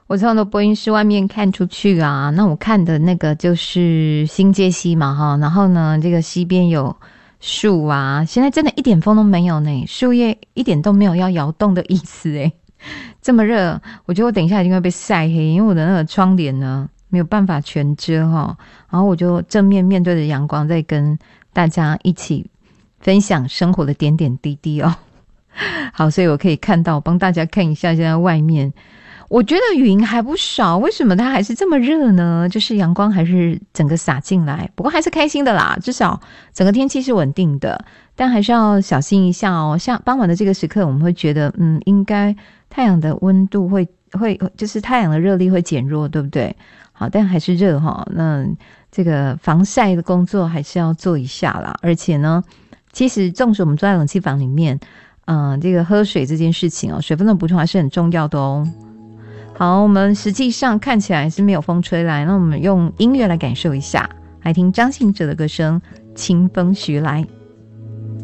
我从的播音室外面看出去啊，那我看的那个就是新界溪嘛哈，然后呢，这个溪边有树啊，现在真的一点风都没有呢，树叶一点都没有要摇动的意思诶。这么热，我觉得我等一下一定会被晒黑，因为我的那个窗帘呢没有办法全遮哈，然后我就正面面对着阳光，在跟大家一起分享生活的点点滴滴哦。好，所以我可以看到，帮大家看一下现在外面。我觉得云还不少，为什么它还是这么热呢？就是阳光还是整个洒进来，不过还是开心的啦，至少整个天气是稳定的，但还是要小心一下哦。像傍晚的这个时刻，我们会觉得，应该太阳的温度会就是太阳的热力会减弱，对不对？好，但还是热哈。那这个防晒的工作还是要做一下啦。而且呢，其实纵使我们坐在冷气房里面，这个喝水这件事情哦，水分的补充还是很重要的哦。好，我们实际上看起来是没有风吹来，那我们用音乐来感受一下，来听张信哲的歌声《清风徐来》。